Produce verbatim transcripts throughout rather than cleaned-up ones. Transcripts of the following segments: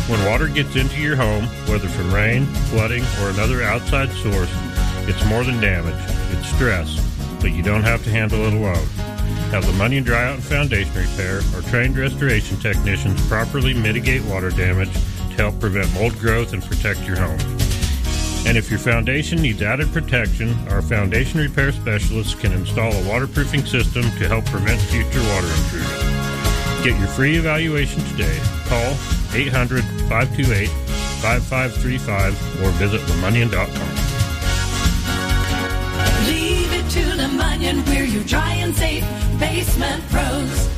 When water gets into your home, whether from rain, flooding, or another outside source, it's more than damage. It's stress, but you don't have to handle it alone. Have the Munyon Dryout and Foundation Repair or trained restoration technicians properly mitigate water damage to help prevent mold growth and protect your home. And if your foundation needs added protection, our foundation repair specialists can install a waterproofing system to help prevent future water intrusion. Get your free evaluation today. Call eight hundred, five two eight, five five three five or visit le munyon dot com. Leave it to Le Munyon, we're your dry and safe basement pros.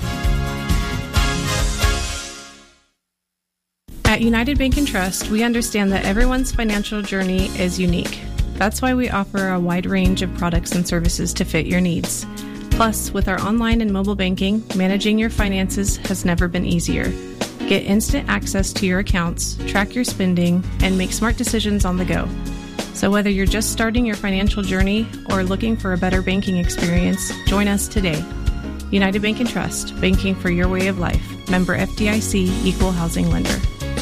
At United Bank and Trust, we understand that everyone's financial journey is unique. That's why we offer a wide range of products and services to fit your needs. Plus, with our online and mobile banking, managing your finances has never been easier. Get instant access to your accounts, track your spending, and make smart decisions on the go. So whether you're just starting your financial journey or looking for a better banking experience, join us today. United Bank and Trust, banking for your way of life. Member F D I C, Equal Housing Lender.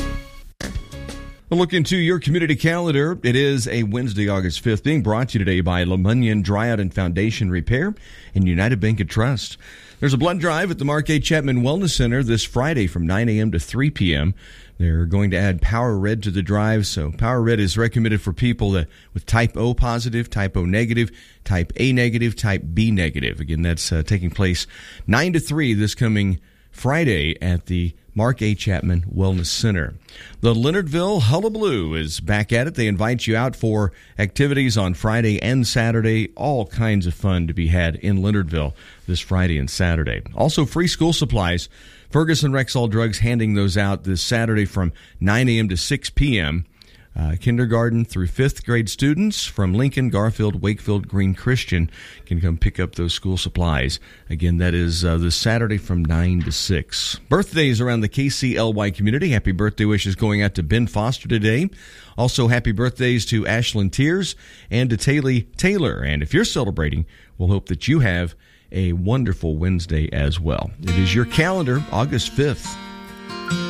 A look into your community calendar. It is a Wednesday, August fifth, being brought to you today by Le Munyon Dryout and Foundation Repair and United Bank and Trust. There's a blood drive at the Mark A. Chapman Wellness Center this Friday from nine a.m. to three p.m. They're going to add Power Red to the drive. So Power Red is recommended for people that, with type O positive, type O negative, type A negative, type B negative. Again, that's uh, taking place nine to three this coming Friday at the Mark A. Chapman Wellness Center. The Leonardville Hullabaloo is back at it. They invite you out for activities on Friday and Saturday. All kinds of fun to be had in Leonardville this Friday and Saturday. Also, free school supplies. Ferguson Rexall Drugs handing those out this Saturday from nine a.m. to six p.m. Uh, kindergarten through fifth grade students from Lincoln, Garfield, Wakefield, Green Christian can come pick up those school supplies. Again, that is uh, this Saturday from nine to six. Birthdays around the K C L Y community. Happy birthday wishes going out to Ben Foster today. Also, happy birthdays to Ashlyn Tears and to Taylor Taylor. And if you're celebrating, we'll hope that you have a wonderful Wednesday as well. It is your calendar, August fifth.